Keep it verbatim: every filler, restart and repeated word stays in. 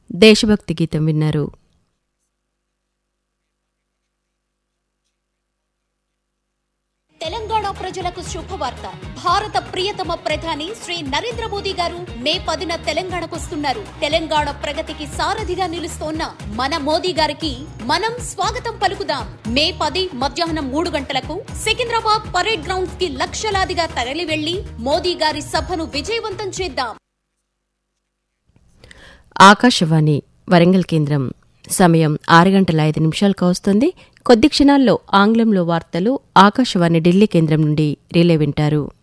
దేశభక్తి గీతం విన్నారు. తెలంగాణ ప్రజలకు శుభవార్త. భారత ప్రియతమ ప్రధాని శ్రీ నరేంద్ర మోదీ గారు మే పదిన తెలంగాణకొస్తున్నారు. తెలంగాణ ప్రగతికి సారథిగా నిలుస్తోన్న మన మోదీ గారికి మనం స్వాగతం పలుకుదాం. మే పది మధ్యాహ్నం మూడు గంటలకు సికింద్రాబాద్ పరేడ్ గ్రౌండ్స్ కి లక్షలాదిగా తరలి వెళ్లి మోదీ గారి సభను విజయవంతం చేద్దాం. ఆకాశవాణి వరంగల్ కేంద్రం. సమయం ఆరు గంటల ఐదు నిమిషాలకు వస్తుంది. కొద్ది క్షణాల్లో ఆంగ్లంలో వార్తలు ఆకాశవాణి ఢిల్లీ కేంద్రం నుండి రిలే వింటారు.